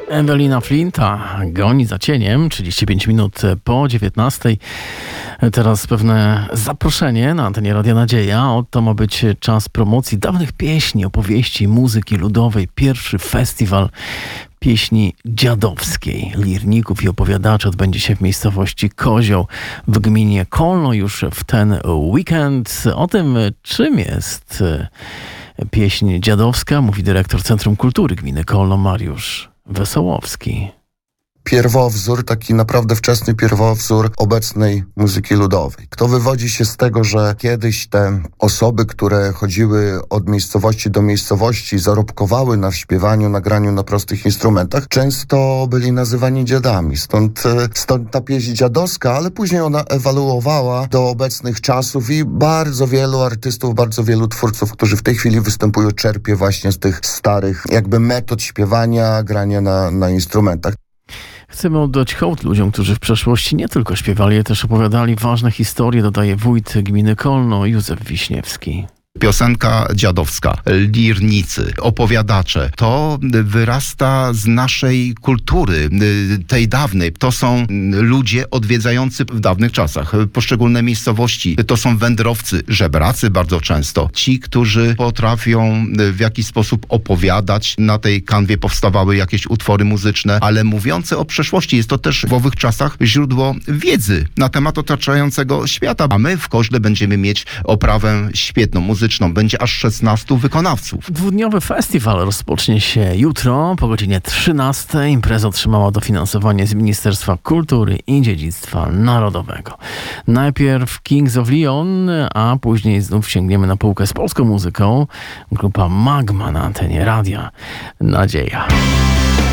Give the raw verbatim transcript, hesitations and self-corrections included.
Ewelina Flinta goni za cieniem, trzydzieści pięć minut po dziewiętnastej. Teraz pewne zaproszenie na antenie Radia Nadzieja. Oto ma być czas promocji dawnych pieśni, opowieści, muzyki ludowej. Pierwszy festiwal pieśni dziadowskiej, lirników i opowiadaczy odbędzie się w miejscowości Kozioł w gminie Kolno już w ten weekend. O tym, czym jest pieśń dziadowska, mówi dyrektor Centrum Kultury Gminy Kolno Mariusz Wesołowski. Pierwowzór, taki naprawdę wczesny pierwowzór obecnej muzyki ludowej. To wywodzi się z tego, że kiedyś te osoby, które chodziły od miejscowości do miejscowości, zarobkowały na śpiewaniu, na graniu na prostych instrumentach, często byli nazywani dziadami. Stąd, stąd ta pieśń dziadowska, ale później ona ewoluowała do obecnych czasów i bardzo wielu artystów, bardzo wielu twórców, którzy w tej chwili występują, czerpie właśnie z tych starych jakby metod śpiewania, grania na, na instrumentach. Chcemy oddać hołd ludziom, którzy w przeszłości nie tylko śpiewali, ale też opowiadali ważne historie, dodaje wójt gminy Kolno Józef Wiśniewski. Piosenka dziadowska, lirnicy, opowiadacze, to wyrasta z naszej kultury, tej dawnej. To są ludzie odwiedzający w dawnych czasach poszczególne miejscowości. To są wędrowcy, żebracy bardzo często. Ci, którzy potrafią w jakiś sposób opowiadać. Na tej kanwie powstawały jakieś utwory muzyczne, ale mówiące o przeszłości. Jest to też w owych czasach źródło wiedzy na temat otaczającego świata. A my w Koźle będziemy mieć oprawę świetną, muzyczną. Będzie aż szesnastu wykonawców. Dwudniowy festiwal rozpocznie się jutro po godzinie trzynastej. Impreza otrzymała dofinansowanie z Ministerstwa Kultury i Dziedzictwa Narodowego. Najpierw Kings of Leon, a później znów sięgniemy na półkę z polską muzyką. Grupa Magma na antenie Radia Nadzieja.